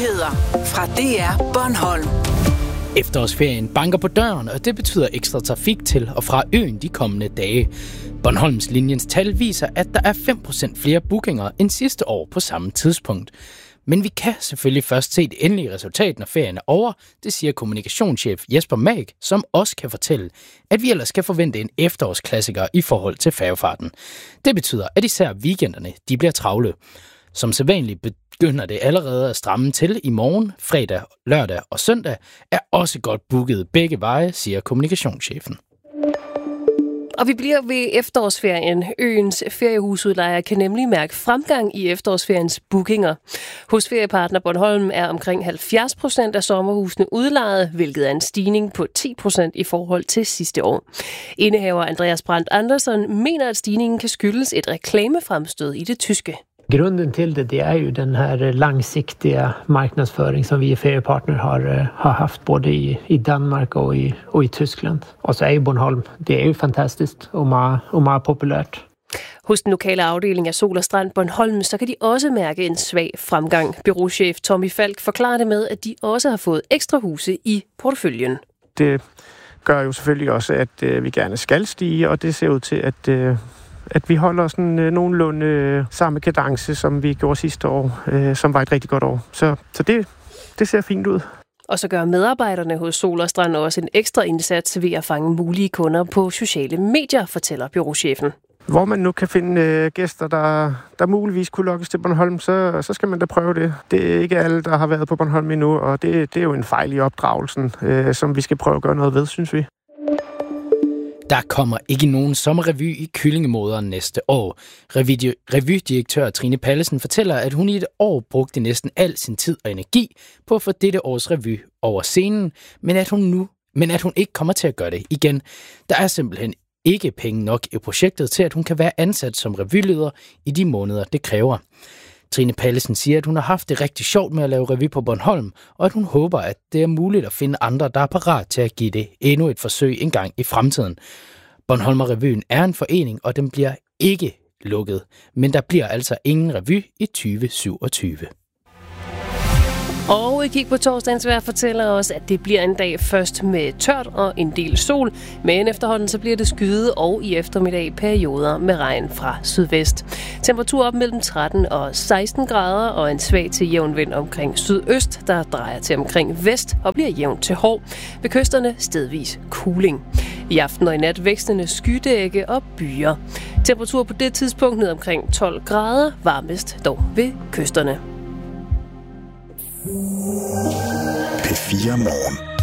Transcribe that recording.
Nyheder fra DR Bornholm. Efterårsferien banker på døren, og det betyder ekstra trafik til og fra øen de kommende dage. Bornholms linjens tal viser, at der er 5% flere bookinger end sidste år på samme tidspunkt. Men vi kan selvfølgelig først se det endelige resultat, når ferien er over, det siger kommunikationschef Jesper Mag, som også kan fortælle, at vi ellers skal forvente en efterårsklassiker i forhold til færgefarten. Det betyder, at især weekenderne de bliver travle. Som sædvanligt begynder det allerede at stramme til i morgen, fredag, lørdag og søndag er også godt booket begge veje, siger kommunikationschefen. Og vi bliver ved efterårsferien. Øens feriehusudlejere kan nemlig mærke fremgang i efterårsferiens bookinger. Hos feriepartner Bornholm er omkring 70% af sommerhusene udlejet, hvilket er en stigning på 10% i forhold til sidste år. Indehaver Andreas Brandt Andersson mener, at stigningen kan skyldes et reklamefremstød i det tyske. Grunden till det är ju den här långsiktiga marknadsföring som vi i feriepartner har haft både i Danmark och i Tyskland. Och så är ju Bornholm, det är ju fantastiskt och meget populært. Hos den lokale afdeling af Sol og Strand Bornholm, så kan de også mærke en svag fremgang. Bureauchef Tommy Falk forklarer det med, at de også har fået ekstra huse i porteføljen. Det gør jo selvfølgelig også, at vi gerne skal stige, og det ser ud til, at vi holder sådan nogenlunde samme kadence, som vi gjorde sidste år, som var et rigtig godt år. Så det ser fint ud. Og så gør medarbejderne hos Sol og Strand også en ekstra indsats ved at fange mulige kunder på sociale medier, fortæller bureauchefen. Hvor man nu kan finde gæster, der muligvis kunne lokkes til Bornholm, så skal man da prøve det. Det er ikke alle, der har været på Bornholm endnu, og det er jo en fejl i opdragelsen, som vi skal prøve at gøre noget ved, synes vi. Der kommer ikke nogen sommerrevy i Kyllingemoderen næste år. Revydirektør Trine Pallesen fortæller, at hun i et år brugte næsten al sin tid og energi på at få dette års revy over scenen, men at hun ikke kommer til at gøre det igen. Der er simpelthen ikke penge nok i projektet til, at hun kan være ansat som revyleder i de måneder, det kræver. Trine Pallesen siger, at hun har haft det rigtig sjovt med at lave revy på Bornholm, og at hun håber, at det er muligt at finde andre, der er parat til at give det endnu et forsøg en gang i fremtiden. Bornholmer Revyen er en forening, og den bliver ikke lukket, men der bliver altså ingen revy i 2027. Og et kig på torsdagens vejr fortæller os, at det bliver en dag først med tørt og en del sol, men efterhånden så bliver det skyet og i eftermiddag perioder med regn fra sydvest. Temperatur op mellem 13 og 16 grader og en svag til jævn vind omkring sydøst, der drejer til omkring vest og bliver jævnt til hård. Ved kysterne stedvis kuling. I aften og i nat vækstende skydække og byer. Temperatur på det tidspunkt ned omkring 12 grader, varmest dog ved kysterne. P4 Morgen.